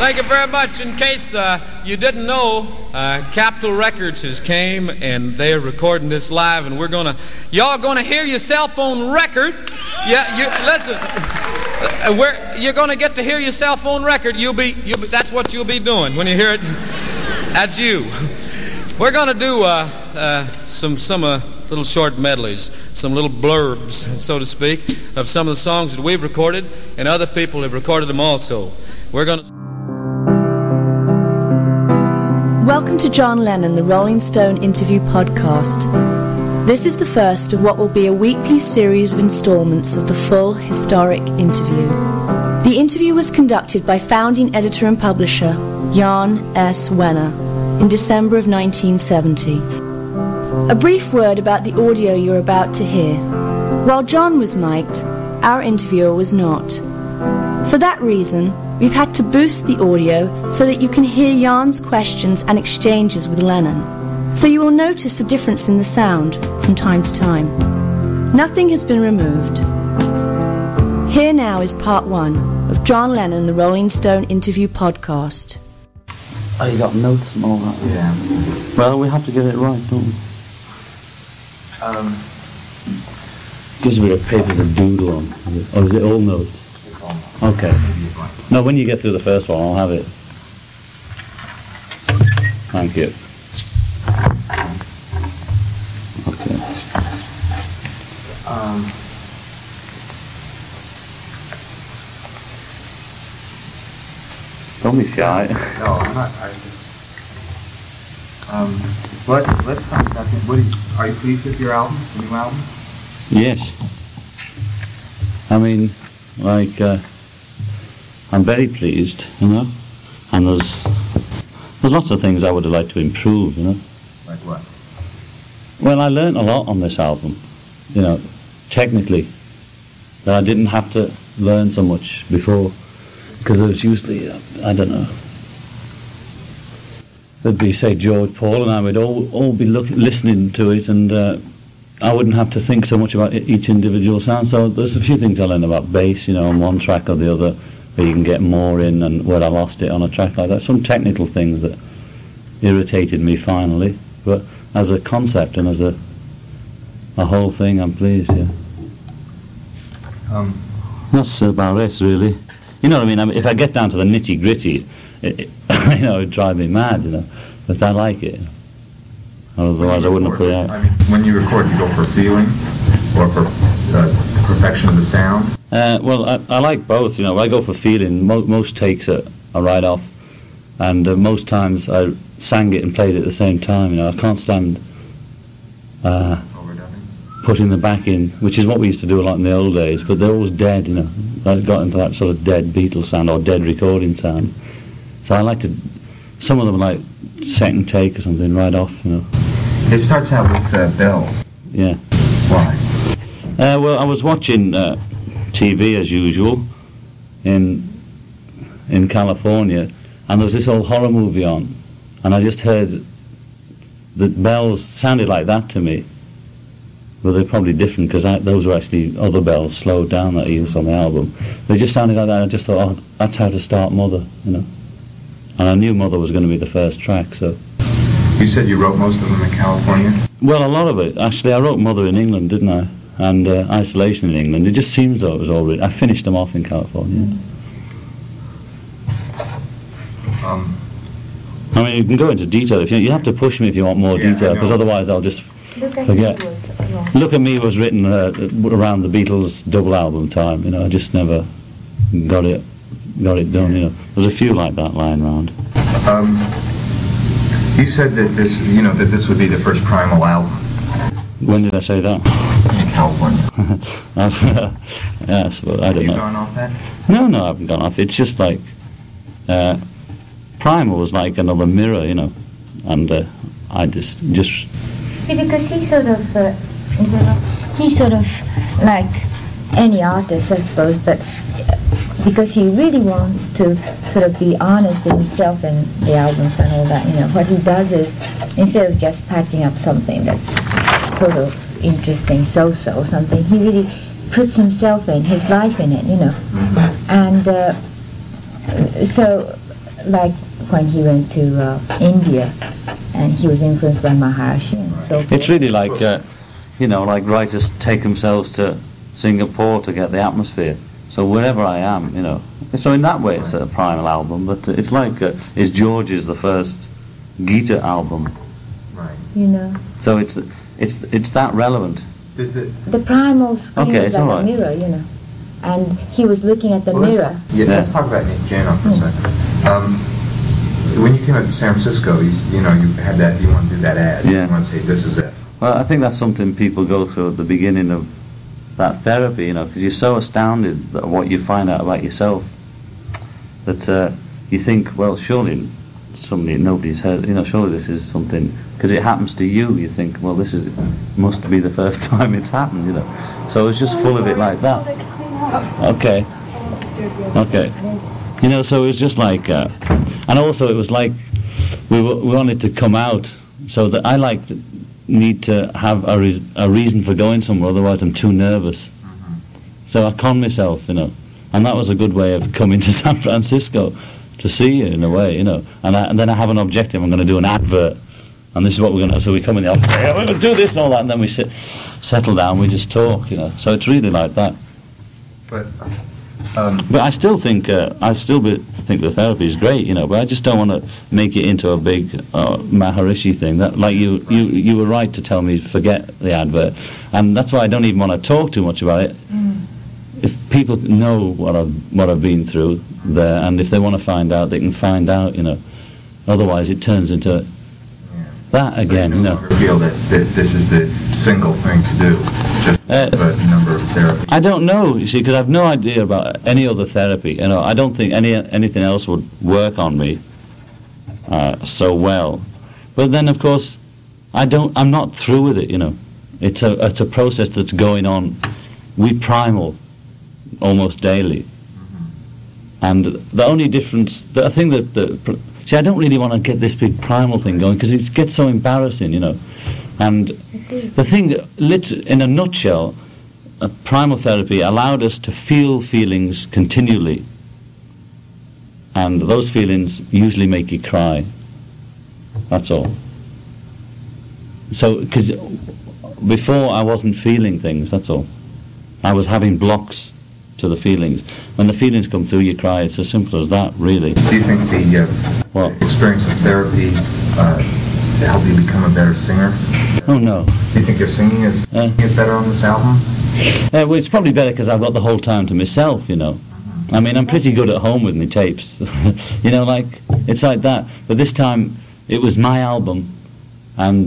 Thank you very much. In case you didn't know, Capitol Records has came and they're recording this live, and y'all gonna hear your cell phone record. Yeah, listen. You're gonna get to hear your cell phone record. That's what you'll be doing when you hear it. That's you. We're gonna do some little short medleys, some little blurbs, so to speak, of some of the songs that we've recorded, and other people have recorded them also. We're gonna. Welcome to John Lennon, the Rolling Stone interview podcast. This is the first of what will be a weekly series of installments of the full historic interview. The interview was conducted by founding editor and publisher Jan S. Wenner in December of 1970. A brief word about the audio you're about to hear. While John was mic'd, our interviewer was not. For that reason, we've had to boost the audio so that you can hear Jan's questions and exchanges with Lennon. So you will notice a difference in the sound from time to time. Nothing has been removed. Here now is part 1 of John Lennon, the Rolling Stone interview podcast. Oh, you got notes and all that? Yeah. Well, we have to get it right, don't we? Gives me a paper to doodle on. Or is it all notes? Okay. No, when you get through the first one, I'll have it. Thank you. Okay. Don't be shy. No, I'm not. Let's talk about it. Are you pleased with your album, the new album? Yes. I mean, like, I'm very pleased, you know, and there's lots of things I would have liked to improve, you know. Like what? Well, I learned a lot on this album, you know, technically, that I didn't have to learn so much before, because there was usually, I don't know, there'd be, say, George, Paul, and I would all be listening to it, and I wouldn't have to think so much about each individual sound. So there's a few things I learned about bass, you know, on one track or the other, where you can get more in, and where I lost it on a track like that. Some technical things that irritated me finally, but as a concept and as a whole thing, I'm pleased, yeah. That's about it, really. You know what I mean? If I get down to the nitty-gritty, you know, it'd drive me mad, you know, but I like it. Otherwise I wouldn't have put it out. I mean, when you record, you go for feeling or for perfection of the sound? Well, I like both, you know. I go for feeling. Most takes are right off, and most times I sang it and played it at the same time, you know. I can't stand putting the back in, which is what we used to do a lot in the old days, but they're always dead, you know. I got into that sort of dead Beatles sound or dead recording sound. So I like to, some of them are like second take or something right off, you know. It starts out with bells. Yeah. Why? Well, I was watching TV as usual in California, and there was this old horror movie on, and I just heard that bells sounded like that to me. Well, they're probably different, because those were actually other bells slowed down that I used on the album. They just sounded like that. I just thought, oh, that's how to start Mother, you know. And I knew Mother was going to be the first track, so. You said you wrote most of them in California? Well, a lot of it. Actually, I wrote Mother in England, didn't I? And Isolation in England. It just seems though it was all written. I finished them off in California. I mean, you can go into detail if you have to push me if you want more detail, because otherwise I'll just forget. Look at Me was written around the Beatles' double album time. You know, I just never got it done. You know, there's a few like that lying around. You said that this would be the first Primal album. When did I say that? In California. Yes, but I don't know. Have you gone off that? No, I haven't gone off. It's just like Primal was like another mirror, you know, and I just. Because he's sort of like any artist, I suppose, but because he really wants to sort of be honest with himself and the albums and all that, you know, what he does is, instead of just patching up something that's sort of interesting, so-so or something, he really puts himself in, his life in it, you know. And so like when he went to India, and he was influenced by Maharishi and so forth. It's really like, like writers take themselves to Singapore to get the atmosphere. So wherever I am, So in that way, it's a primal album. But it's like, is George's the first Gita album? Right. So it's that relevant. The primal screen is like a mirror, and he was looking at the mirror. Let's talk about Nick Jano for a second. When you came out to San Francisco, you had that, you want to do that ad. Yeah. You want to say, this is it. Well, I think that's something people go through at the beginning of that therapy, because you're so astounded at what you find out about yourself that you think, well, surely nobody's heard, surely this is something, because it happens to you, you think, well, must be the first time it's happened, So it's just full of it like that. Okay. So it was just like, and also it was like we wanted to come out, so that I need to have a reason for going somewhere, otherwise I'm too nervous. So I con myself, and that was a good way of coming to San Francisco to see you in a way, and then I have an objective. I'm going to do an advert, and this is what we're going to. So we come in the office, we're going to do this and all that, and then we settle down, we just talk, So it's really like that. But I still think think the therapy is great, but I just don't want to make it into a big Maharishi thing. That, like you were right to tell me forget the advert, and that's why I don't even want to talk too much about it. If people know what I've been through there, and if they want to find out, they can find out, Otherwise, it turns into that again, So you no longer feel that this is the single thing to do, just a number of therapies. I don't know, you see, because I have no idea about any other therapy. I don't think anything else would work on me so well. But then, of course, I'm not through with it. It's a process that's going on. We primal almost daily, and the only difference, I think that see, I don't really want to get this big primal thing going because it gets so embarrassing, And the thing, in a nutshell, primal therapy allowed us to feel feelings continually, and those feelings usually make you cry. That's all. So, because before I wasn't feeling things, that's all. I was having blocks to the feelings. When the feelings come through, you cry. It's as simple as that, really. Do you think the experience of therapy helped you become a better singer? Oh, no. Do you think your singing is better on this album? Well, it's probably better because I've got the whole time to myself, I mean, I'm pretty good at home with my tapes. It's like that. But this time, it was my album, and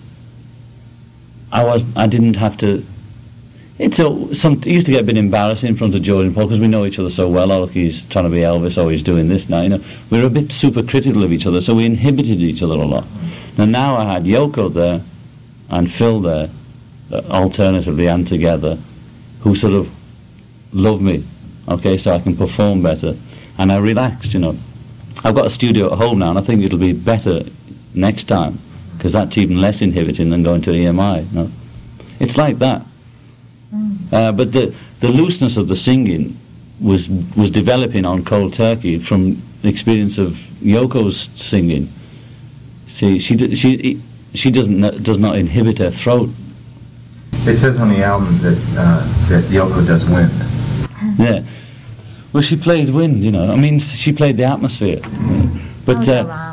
I didn't have to. It used to get a bit embarrassing in front of George and Paul because we know each other so well. Oh, look, he's trying to be Elvis. Oh, he's doing this now. We were a bit super critical of each other, so we inhibited each other a lot. Now I had Yoko there and Phil there, alternatively and together, who sort of loved me. Okay, so I can perform better, and I relaxed. I've got a studio at home now, and I think it'll be better next time because that's even less inhibiting than going to EMI. It's like that. But the looseness of the singing was developing on Cold Turkey from the experience of Yoko's singing. See, she does not inhibit her throat. It says on the album that Yoko does wind. Yeah. Well, she played wind, I mean, she played the atmosphere. But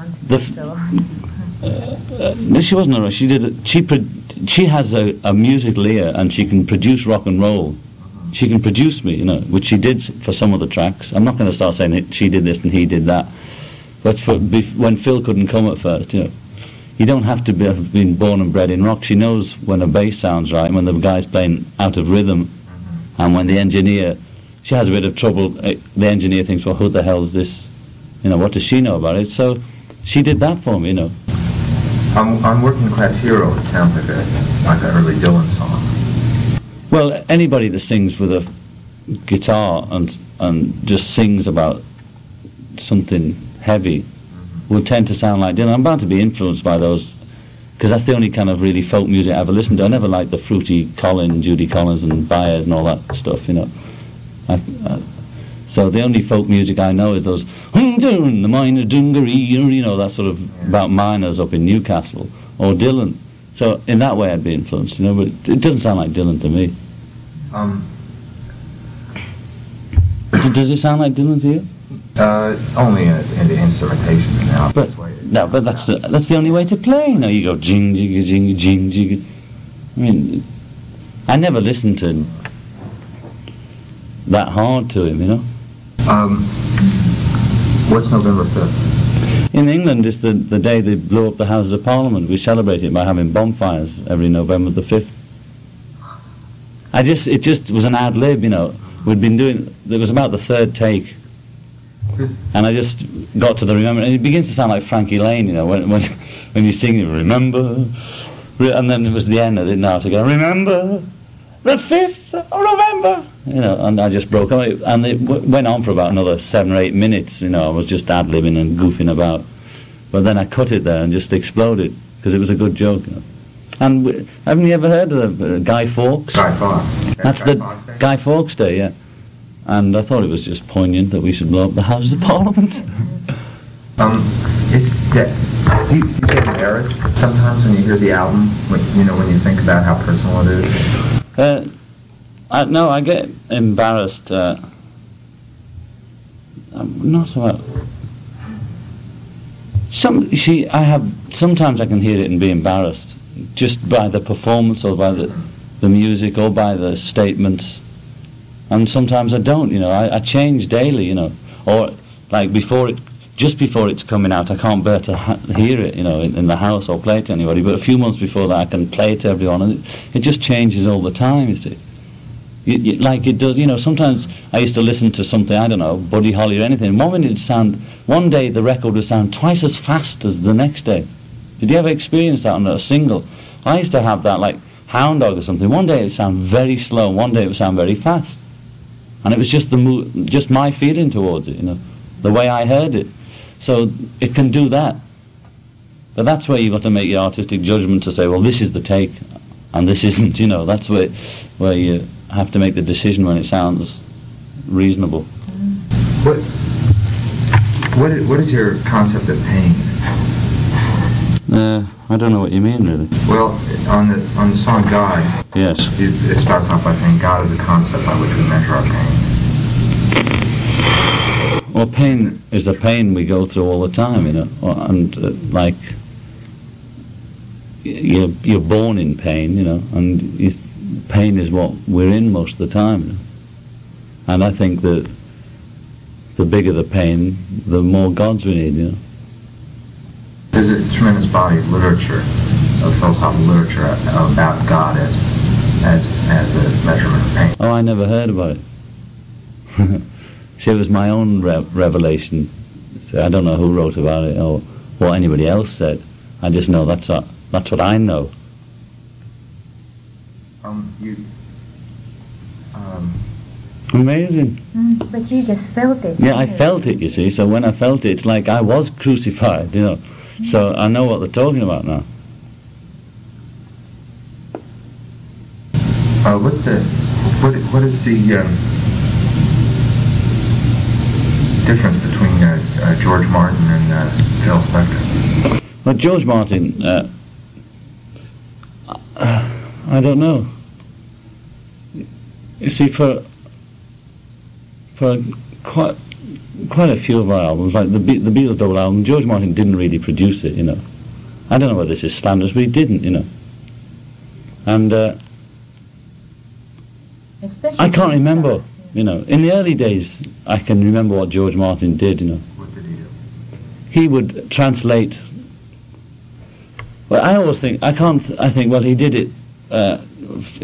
no, she wasn't around. She has a musical ear, and she can produce rock and roll. She can produce me, which she did for some of the tracks. I'm not going to start saying she did this and he did that. But when Phil couldn't come at first, you don't have to have been born and bred in rock. She knows when a bass sounds right, and when the guy's playing out of rhythm, and when the engineer, she has a bit of trouble. The engineer thinks, well, who the hell is this? What does she know about it? So she did that for me, On Working Class Hero, it sounds like an early Dylan song. Well, anybody that sings with a guitar and just sings about something heavy would tend to sound like Dylan. I'm bound to be influenced by those, because that's the only kind of really folk music I ever listened to. I never liked the fruity Judy Collins and Baez and all that stuff, So the only folk music I know is those the minor dungaree, you know, that sort of about miners up in Newcastle, or Dylan. So in that way I'd be influenced, you know, but it doesn't sound like Dylan to me. Does it sound like Dylan to you? Only in the instrumentation and how But no, but that's the only way to play. You know, you go jing jigga jing jing jigga. I mean, I never listened to that hard to him, you know. What's November 5th? In England, it's the day they blew up the Houses of Parliament. We celebrate it by having bonfires every November the 5th. It just was an ad lib, you know. We'd been doing. It was about the third take. And I just got to the remember, and it begins to sound like Frankie Lane, you know, when you sing it, remember, and then it was the end, I didn't know how to go, remember, the 5th of November, you know, and I just broke up, and it went on for about another 7 or 8 minutes, you know, I was just ad-libbing and goofing about, but then I cut it there and just exploded, because it was a good joke, you know. And haven't you ever heard of Guy Fawkes? Guy Fawkes. That's the Guy Fawkes Day, yeah. And I thought it was just poignant that we should blow up the Houses of Parliament. It's you get embarrassed sometimes when you hear the album, when you think about how personal it is. No, I get embarrassed. Not about. Sometimes I can hear it and be embarrassed, just by the performance or by the music or by the statements. And sometimes I don't, you know, I change daily, you know, or like just before it's coming out, I can't bear to hear it, you know, in the house or play it to anybody, but a few months before that I can play it to everyone, and it just changes all the time, you see. Like it does, you know, sometimes I used to listen to something, I don't know, Buddy Holly or anything, one day the record would sound twice as fast as the next day. Did you ever experience that on a single? I used to have that, like Hound Dog or something, one day it would sound very slow, and one day it would sound very fast. And it was just just my feeling towards it, you know, the way I heard it. So it can do that. But that's where you've got to make your artistic judgment to say, well, this is the take, and this isn't, you know. That's where you have to make the decision when it sounds reasonable. What is your concept of pain? I don't know what you mean, really. Well, on the song God, yes, it starts off by saying God is a concept by which we measure our pain. Well, pain is the pain we go through all the time, you know, and like you're born in pain, you know, and pain is what we're in most of the time, you know? And I think that the bigger the pain, the more gods we need, you know. There's a tremendous body of literature, of philosophical literature about God as a measurement of pain. Oh, I never heard about it. See, it was my own revelation. So I don't know who wrote about it or what anybody else said. I just know that's what I know. Amazing. But you just felt it. Yeah, I felt it, you see. So when I felt it, it's like I was crucified, you know. So I know what they're talking about now. What is the difference between George Martin and Phil Spector? Well, George Martin, I don't know. You see, for quite a few of our albums, like the Beatles double album, George Martin didn't really produce it, you know. I don't know whether this is slanderous, but he didn't, you know. And I can't remember, you know. In the early days, I can remember what George Martin did, you know. What did he do? He would translate. Well, I always think, well, he did it